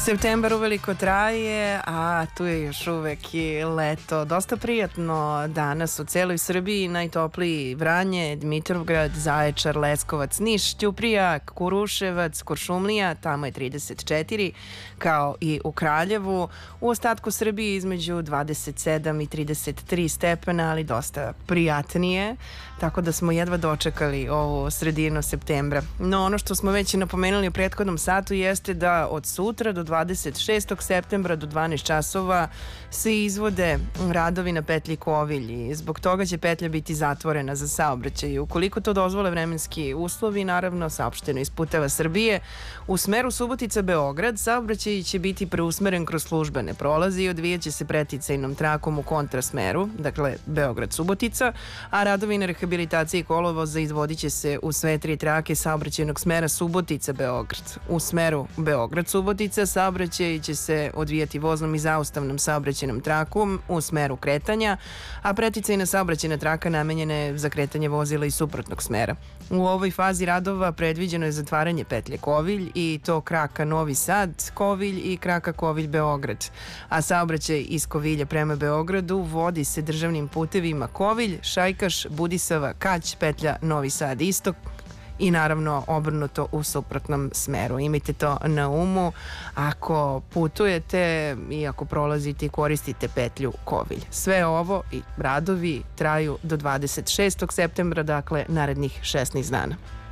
Septembar uveliko traje, a tu je još uvek i leto. Dosta prijatno danas u celoj Srbiji, najtopliji Vranje, Dimitrovgrad, Zaječar, Leskovac, Niš, Ćuprija, Kuruševac, Kuršumlija, tamo je 34, kao i u Kraljevu. U ostatku Srbije između 27 i 33 stepena, ali dosta prijatnije, tako da smo jedva dočekali ovu sredinu septembra. No ono što smo već napomenuli u prethodnom satu jeste da od sutra do 26. septembra do 12 časova se izvode radovi na petlji Kovilj i zbog toga će petlja biti zatvorena za saobraćaj. Ukoliko to dozvole vremenski uslovi, naravno saopšteno iz Puteva Srbije, u smeru Subotica-Beograd saobraćaj će biti preusmeren kroz službene prolaze i odvijaće se preticajnom trakom u kontrasmeru, dakle Beograd-Subotica, a radovi na rehabilitaciji kolovoza izvodit će se u sve tri trake saobraćajnog smera Subotica-Beograd. U smeru Beograd-Subotica saobraćaj će se odvijati voznom i zaustavnom saobraćajnom trakom u smeru kretanja, a preticajna saobraćajna traka namenjena je za kretanje vozila iz suprotnog smera. U ovoj fazi radova predviđeno je zatvaranje petlje Kovilj i to kraka Novi Sad, Kovilj i kraka Kovilj-Beograd, a saobraćaj iz Kovilja prema Beogradu vodi se državnim putevima Kovilj, Šajkaš, Budisava, Kać, petlja Novi Sad istok i naravno obrnuto u suprotnom smeru. Imajte to na umu ako putujete i ako prolazite i koristite petlju Kovilj. Sve ovo i radovi traju do 26. septembra, dakle narednih 16 dana.